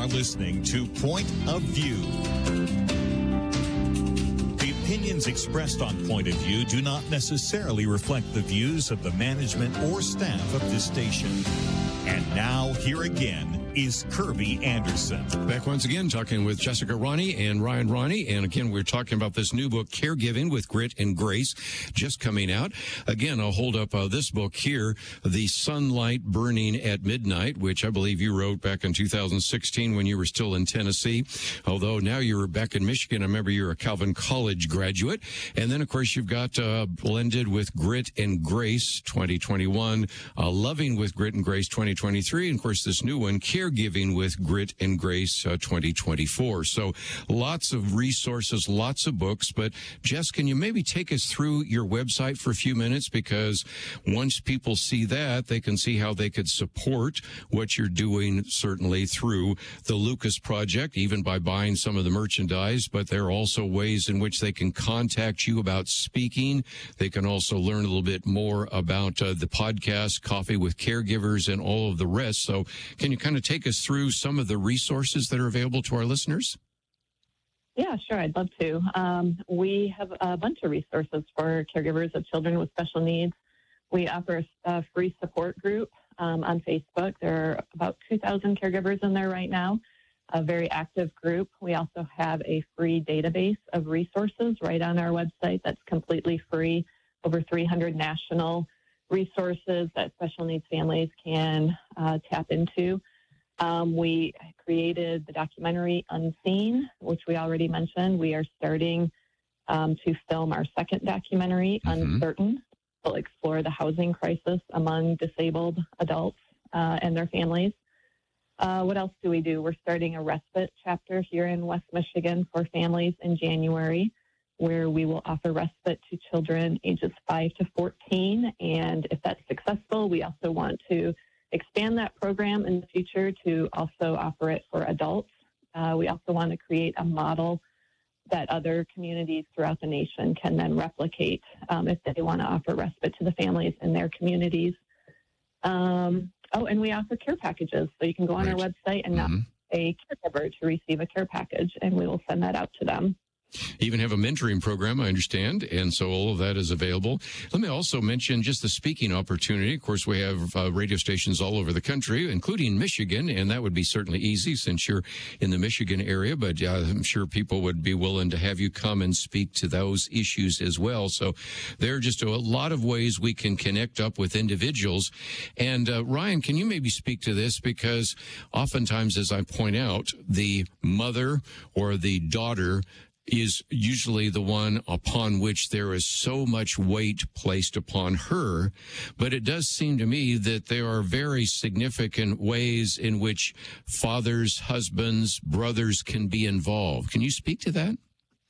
listening to Point of View. The opinions expressed on Point of View do not necessarily reflect the views of the management or staff of this station. And now, here again is Kirby Anderson. Back once again talking with Jessica Ronnie and Ryan Ronnie. And again, we're talking about this new book, Caregiving with Grit and Grace, just coming out. Again, I'll hold up this book here, The Sunlight Burning at Midnight, which I believe you wrote back in 2016 when you were still in Tennessee. Although now you're back in Michigan. I remember you're a Calvin College graduate. And then, of course, you've got Blended with Grit and Grace 2021, Loving with Grit and Grace 2023, and, of course, this new one, Caregiving with Grit and Grace 2024. So lots of resources, lots of books. But, Jess, can you maybe take us through your website for a few minutes? Because once people see that, they can see how they could support what you're doing, certainly through the Lucas Project, even by buying some of the merchandise. But there are also ways in which they can contact you about speaking. They can also learn a little bit more about the podcast, Coffee with Caregivers, and all of the rest. So can you kind of take us through some of the resources that are available to our listeners? Yeah, sure. I'd love to. We have a bunch of resources for caregivers of children with special needs. We offer a free support group on Facebook. There are about 2,000 caregivers in there right now, a very active group. We also have a free database of resources right on our website that's completely free, over 300 national resources that special needs families can tap into. We created the documentary Unseen, which we already mentioned. We are starting to film our second documentary, Uncertain. We'll explore the housing crisis among disabled adults and their families. What else do we do? We're starting a respite chapter here in West Michigan for families in January, where we will offer respite to children ages 5 to 14. And if that's successful, we also want to expand that program in the future to also offer it for adults. We also want to create a model that other communities throughout the nation can then replicate if they want to offer respite to the families in their communities. And we offer care packages. So you can go on our website and nominate a caregiver to receive a care package, and we will send that out to them. Even have a mentoring program, I understand, and so all of that is available. Let me also mention just the speaking opportunity. Of course, we have radio stations all over the country, including Michigan, and that would be certainly easy since you're in the Michigan area, but I'm sure people would be willing to have you come and speak to those issues as well. So there are just a lot of ways we can connect up with individuals. And Ryan, can you maybe speak to this? Because oftentimes, as I point out, the mother or the daughter is usually the one upon which there is so much weight placed upon her. But it does seem to me that there are very significant ways in which fathers, husbands, brothers can be involved. Can you speak to that?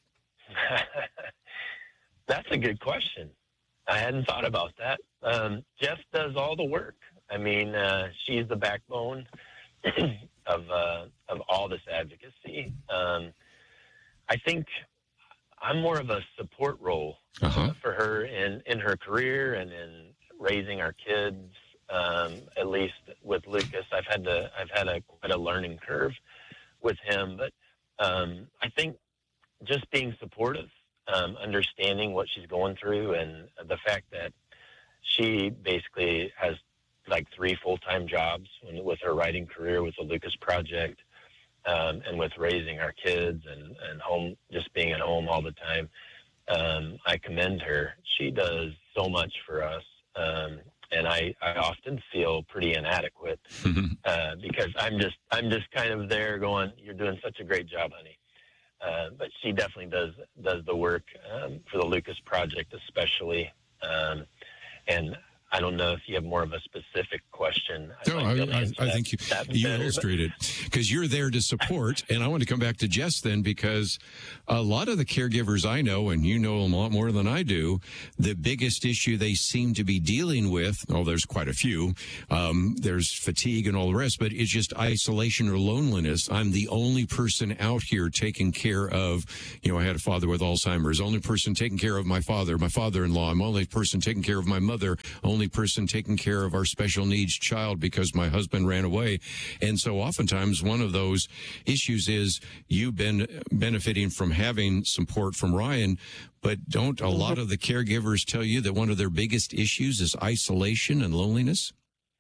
That's a good question. I hadn't thought about that. Jess does all the work. I mean, she's the backbone of all this advocacy. I think I'm more of a support role for her in her career and in raising our kids. At least with Lucas, I've had quite a learning curve with him. But I think just being supportive, understanding what she's going through, and the fact that she basically has like 3 full-time jobs with her writing career with the Lucas Project. And with raising our kids and home, just being at home all the time, I commend her. She does so much for us, and I often feel pretty inadequate because I'm just kind of there going, "You're doing such a great job, honey." But she definitely does the work for the Lucas Project, especially, and I don't know if you have more of a specific question. No, I think you illustrated because you're there to support. And I want to come back to Jess then, because a lot of the caregivers I know, and you know them a lot more than I do, the biggest issue they seem to be dealing with, there's quite a few, there's fatigue and all the rest, but it's just isolation or loneliness. I'm the only person out here taking care of, I had a father with Alzheimer's, only person taking care of my father-in-law. I'm only person taking care of my mother, only only person taking care of our special needs child because my husband ran away. And so oftentimes one of those issues is you've been benefiting from having support from Ryan, but don't a lot of the caregivers tell you that one of their biggest issues is isolation and loneliness?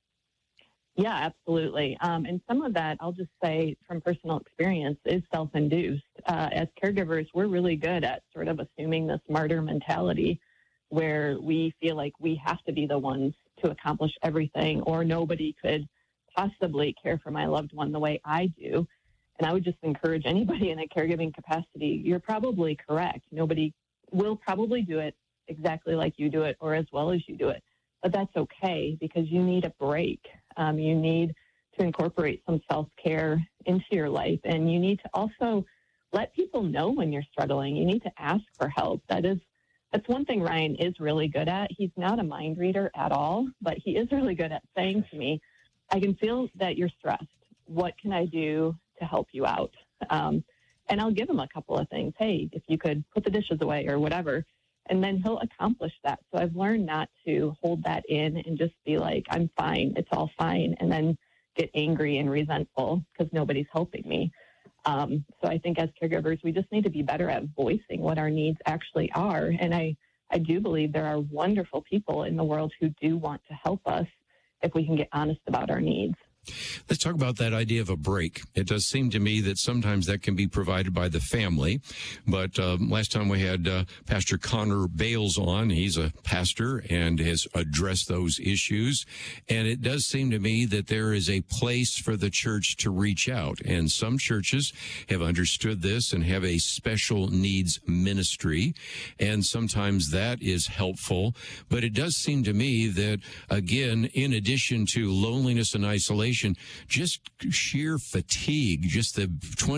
Yeah, absolutely. And some of that, I'll just say from personal experience, is self-induced. As caregivers, we're really good at sort of assuming this martyr mentality where we feel like we have to be the ones to accomplish everything, or nobody could possibly care for my loved one the way I do. And I would just encourage anybody in a caregiving capacity, you're probably correct. Nobody will probably do it exactly like you do it or as well as you do it. But that's okay because you need a break. You need to incorporate some self-care into your life. And you need to also let people know when you're struggling. You need to ask for help. That's one thing Ryan is really good at. He's not a mind reader at all, but he is really good at saying to me, I can feel that you're stressed. What can I do to help you out? And I'll give him a couple of things. Hey, if you could put the dishes away or whatever. And then he'll accomplish that. So I've learned not to hold that in and just be like, I'm fine, it's all fine, and then get angry and resentful because nobody's helping me. So I think as caregivers, we just need to be better at voicing what our needs actually are. And I do believe there are wonderful people in the world who do want to help us if we can get honest about our needs. Let's talk about that idea of a break. It does seem to me that sometimes that can be provided by the family. But last time we had Pastor Connor Bales on. He's a pastor and has addressed those issues. And it does seem to me that there is a place for the church to reach out. And some churches have understood this and have a special needs ministry. And sometimes that is helpful. But it does seem to me that, again, in addition to loneliness and isolation, just sheer fatigue, just the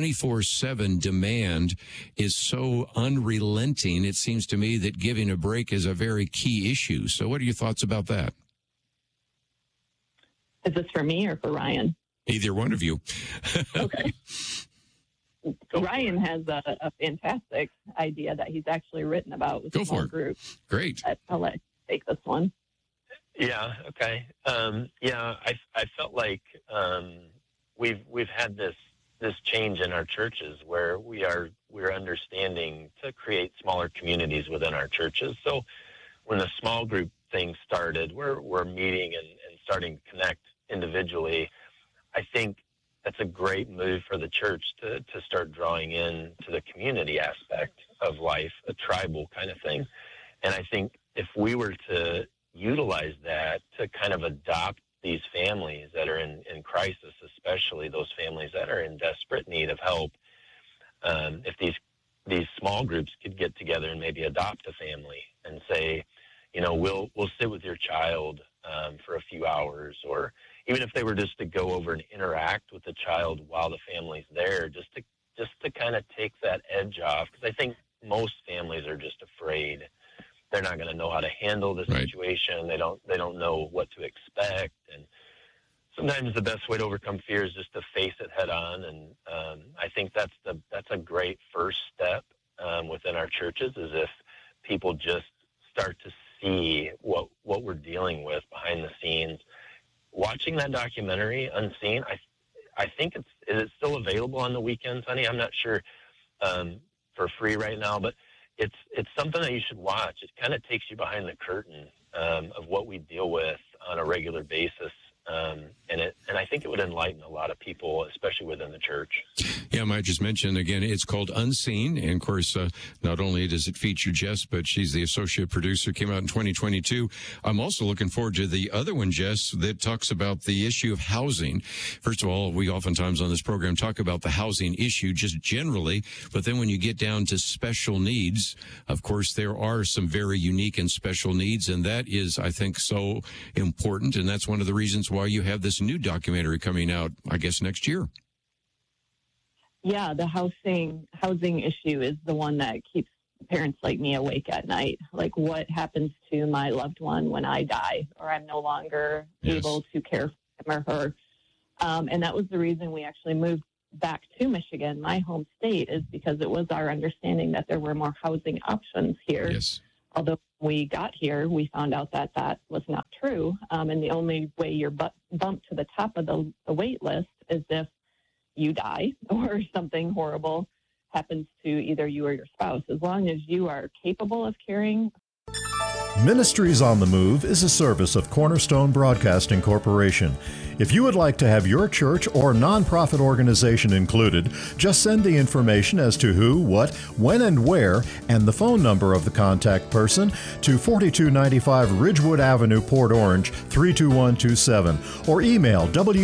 24/7 demand is so unrelenting. It seems to me that giving a break is a very key issue. So what are your thoughts about that? Is this for me or for Ryan? Either one of you. Okay. Ryan has a fantastic idea that he's actually written about with a small group. Great. I'll let you take this one. Yeah. Okay. I felt like we've had this change in our churches where we're understanding to create smaller communities within our churches. So when the small group thing started, we're meeting and starting to connect individually. I think that's a great move for the church to start drawing in to the community aspect of life, a tribal kind of thing. And I think if we were to utilize that to kind of adopt these families that are in crisis, especially those families that are in desperate need of help. If these small groups could get together and maybe adopt a family and say, we'll sit with your child for a few hours, or even if they were just to go over and interact with the child while the family's there, just to kind of take that edge off, because I think most families are just afraid. They're not going to know how to handle the situation. Right. They don't know what to expect. And sometimes the best way to overcome fear is just to face it head on. And I think that's a great first step within our churches, is if people just start to see what we're dealing with behind the scenes. Watching that documentary, Unseen, I think is it still available on the weekends, honey? I'm not sure for free right now, but it's something that you should watch. It kind of takes you behind the curtain of what we deal with on a regular basis. And I think it would enlighten a lot of people, especially within the church. Yeah, I might just mention again, it's called Unseen. And of course, not only does it feature Jess, but she's the associate producer, came out in 2022. I'm also looking forward to the other one, Jess, that talks about the issue of housing. First of all, we oftentimes on this program talk about the housing issue just generally, but then when you get down to special needs, of course, there are some very unique and special needs. And that is, I think, so important. And that's one of the reasons why you have this new documentary coming out, I guess, next year. Yeah, the housing issue is the one that keeps parents like me awake at night. Like, what happens to my loved one when I die or I'm no longer able to care for him or her? And that was the reason we actually moved back to Michigan, my home state, is because it was our understanding that there were more housing options here. Yes. Although when we got here, we found out that that was not true. And the only way you're bumped to the top of the wait list is if you die or something horrible happens to either you or your spouse. As long as you are capable of caring. Ministries on the Move is a service of Cornerstone Broadcasting Corporation. If you would like to have your church or nonprofit organization included, just send the information as to who, what, when, and where, and the phone number of the contact person to 4295 Ridgewood Avenue, Port Orange, 32127, or email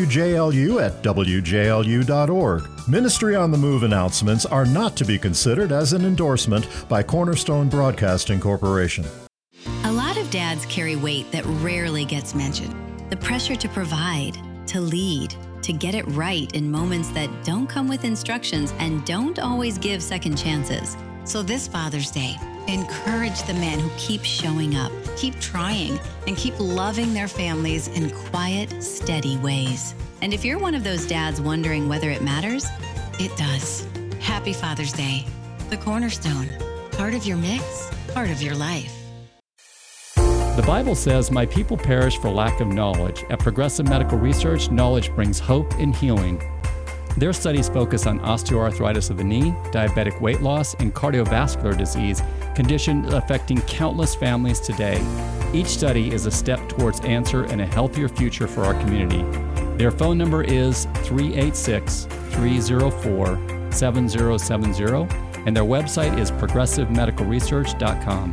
wjlu@wjlu.org. Ministry on the Move announcements are not to be considered as an endorsement by Cornerstone Broadcasting Corporation. A lot of dads carry weight that rarely gets mentioned. The pressure to provide, to lead, to get it right in moments that don't come with instructions and don't always give second chances. So this Father's Day, encourage the men who keep showing up, keep trying, and keep loving their families in quiet, steady ways. And if you're one of those dads wondering whether it matters, it does. Happy Father's Day. The Cornerstone. Part of your mix, part of your life. The Bible says, "My people perish for lack of knowledge." At Progressive Medical Research, knowledge brings hope and healing. Their studies focus on osteoarthritis of the knee, diabetic weight loss, and cardiovascular disease, conditions affecting countless families today. Each study is a step towards answer and a healthier future for our community. Their phone number is 386-304-7070, and their website is progressivemedicalresearch.com.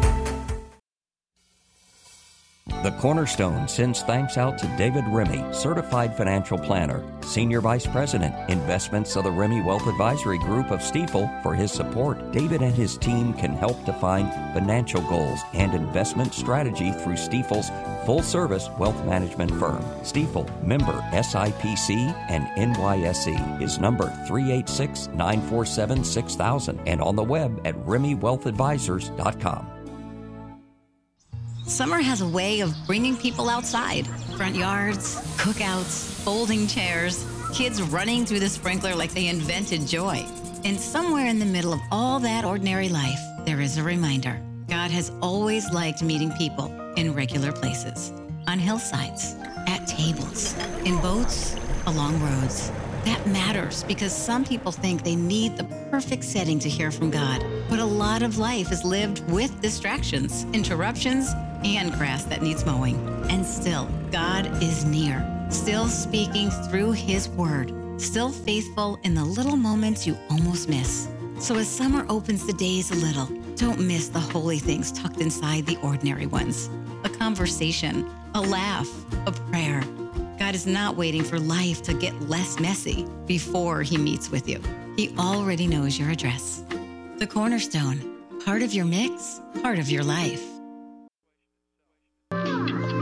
The Cornerstone sends thanks out to David Remy, Certified Financial Planner, Senior Vice President, Investments of the Remy Wealth Advisory Group of Stifel, for his support. David and his team can help define financial goals and investment strategy through Stifel's full-service wealth management firm. Stifel, member SIPC and NYSE, is number 386-947-6000 and on the web at RemyWealthAdvisors.com. Summer has a way of bringing people outside. Front yards, cookouts, folding chairs, kids running through the sprinkler like they invented joy. And somewhere in the middle of all that ordinary life, there is a reminder. God has always liked meeting people in regular places, on hillsides, at tables, in boats, along roads. That matters because some people think they need the perfect setting to hear from God. But a lot of life is lived with distractions, interruptions, and grass that needs mowing. And still, God is near, still speaking through His Word, still faithful in the little moments you almost miss. So as summer opens the days a little, don't miss the holy things tucked inside the ordinary ones. A conversation, a laugh, a prayer. God is not waiting for life to get less messy before He meets with you. He already knows your address. The Cornerstone, part of your mix, part of your life.